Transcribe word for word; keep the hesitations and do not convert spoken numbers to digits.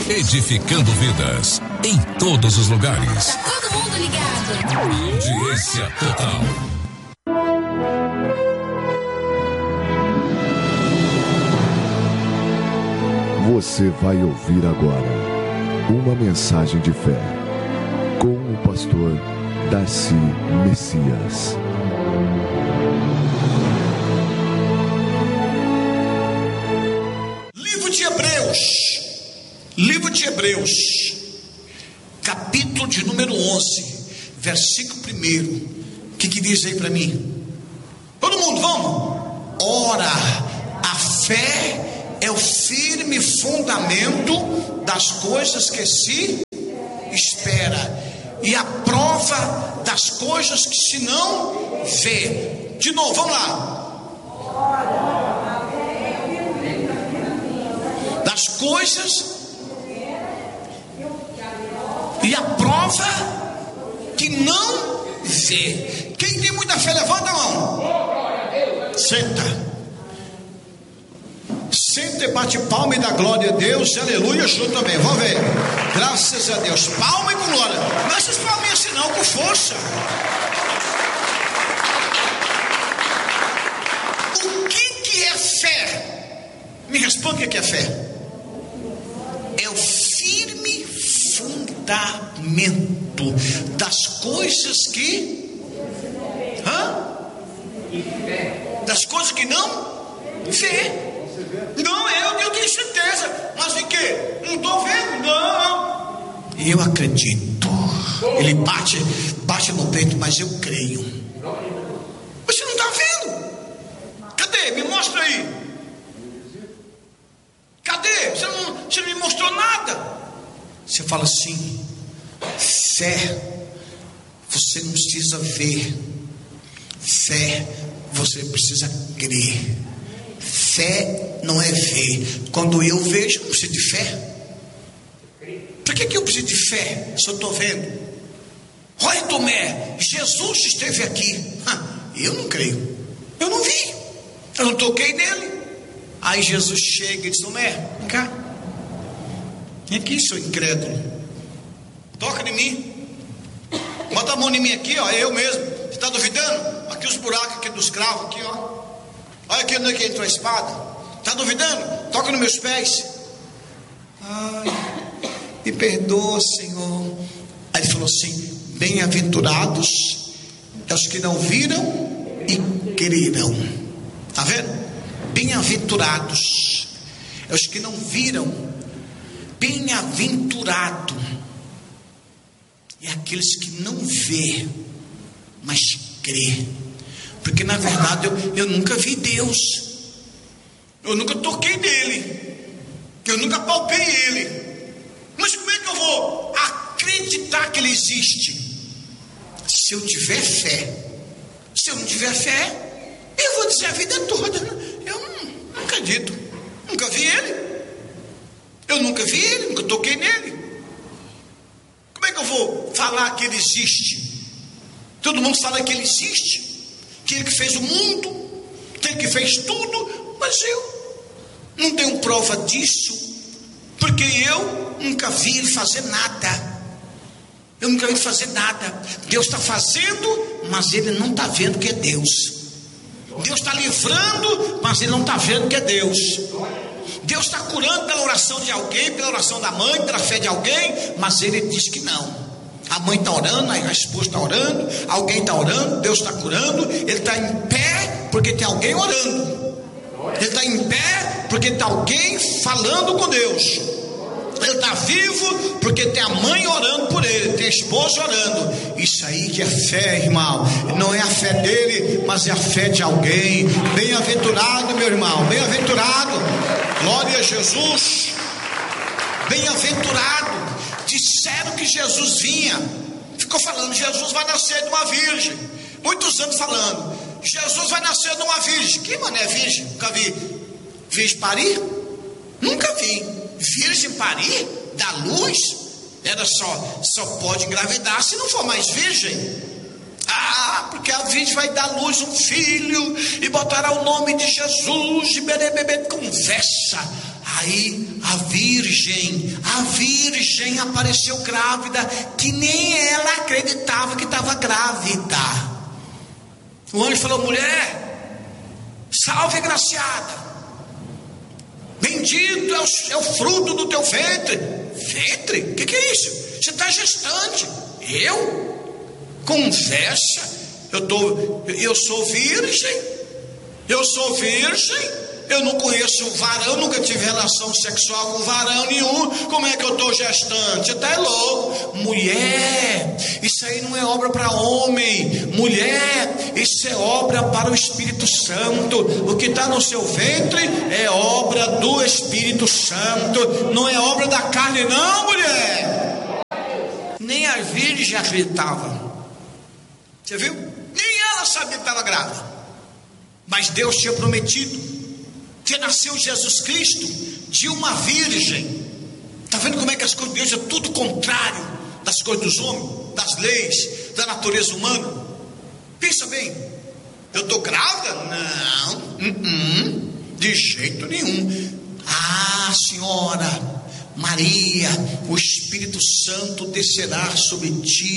edificando vidas em todos os lugares. Tá todo mundo ligado. Audiência total. Você vai ouvir agora uma mensagem de fé com o pastor Darcy Messias. Livro de Hebreus, livro de Hebreus, capítulo de número onze, versículo primeiro. O que, que diz aí para mim? Todo mundo, vamos? Ora, a fé é o firme fundamento das coisas que se espera e a prova das coisas que se não vê. De novo, vamos lá. Das coisas e a prova que não vê. Quem tem muita fé, levanta a mão. Senta. Senta e bate palma e dá glória a Deus. Aleluia, junto também. Vamos ver. Graças a Deus. Palma e com glória. Não essas palminhas assim não, com força. O que que é fé? Me responde o que é fé. É o firme fundamento das coisas que Hã? Das coisas que não vê. Não, eu, eu tenho certeza. Mas em quê? Não estou vendo, não. Eu acredito. Ele bate, bate no peito, mas eu creio. Você não está vendo? Cadê? Me mostra aí. Cadê? Você não, você não me mostrou nada. Você fala assim: fé, você não precisa ver. Fé, você precisa crer. Fé não é ver. Quando eu vejo, eu preciso de fé. Para que, que eu preciso de fé se eu estou vendo? Olha, Tomé, Jesus esteve aqui. Eu não creio. Eu não vi. Eu não toquei nele. Aí Jesus chega e diz: Tomé, vem cá. Vem aqui, seu incrédulo. Toca em mim. Bota a mão em mim aqui, ó. É eu mesmo. Você está duvidando? Aqui os buracos aqui dos cravos, aqui, ó. Olha aqui onde é que entrou a espada. Está duvidando? Toca nos meus pés. Ai, me perdoa, Senhor. Aí ele falou assim: bem-aventurados é os que não viram e creram. Está vendo? Bem-aventurados é os que não viram. Bem-aventurado é aqueles que não vê, mas crê. Porque na verdade eu, eu nunca vi Deus. Eu nunca toquei nele. Eu nunca palpei ele. Mas como é que eu vou acreditar que ele existe? Se eu tiver fé. Se eu não tiver fé, eu vou dizer a vida toda: eu não, não acredito. Nunca vi ele. Eu nunca vi ele, nunca toquei nele. Como é que eu vou falar que ele existe? Todo mundo fala que ele existe. Que ele que fez o mundo, que ele que fez tudo, mas eu não tenho prova disso, porque eu nunca vi ele fazer nada. Eu nunca vi ele fazer nada. Deus está fazendo, mas ele não está vendo que é Deus. Deus está livrando, mas ele não está vendo que é Deus. Deus está curando pela oração de alguém, pela oração da mãe, pela fé de alguém, mas ele diz que não. A mãe está orando, a esposa está orando, alguém está orando, Deus está curando. Ele está em pé porque tem alguém orando. Ele está em pé porque tem alguém falando com Deus. Ele está vivo porque tem a mãe orando por ele, tem a esposa orando. Isso aí que é fé, irmão. Não é a fé dele, mas é a fé de alguém. Bem-aventurado, meu irmão, bem-aventurado. Glória a Jesus. Bem-aventurado. Disseram que Jesus vinha. Ficou falando: Jesus vai nascer de uma virgem. Muitos anos falando: Jesus vai nascer de uma virgem. Que mané virgem? Nunca vi. Virgem parir? Nunca vi. Virgem parir? Da luz? Era só, só pode engravidar se não for mais virgem. Ah, porque a virgem vai dar à luz um filho e botará o nome de Jesus. E bebê, bebê, conversa. Aí a virgem, a virgem apareceu grávida, que nem ela acreditava que estava grávida. O anjo falou: mulher, salve agraciada, bendito é o, é o fruto do teu ventre. Ventre? O que, que é isso? Você está gestante. Eu? Conversa. Eu, tô, eu sou virgem. Eu sou virgem. Eu não conheço varão, nunca tive relação sexual com varão nenhum. Como é que eu estou gestante? Você está louco. Mulher, isso aí não é obra para homem. Mulher, isso é obra para o Espírito Santo. O que está no seu ventre é obra do Espírito Santo. Não é obra da carne não, mulher. Nem a virgem acreditava. Você viu? Nem ela sabia que estava grávida. Mas Deus tinha prometido que nasceu Jesus Cristo de uma virgem. Está vendo como é que as coisas de Deus é tudo contrário das coisas dos homens, das leis, da natureza humana? Pensa bem, eu estou grávida? Não, uh-uh, de jeito nenhum. Ah, senhora Maria, o Espírito Santo descerá sobre ti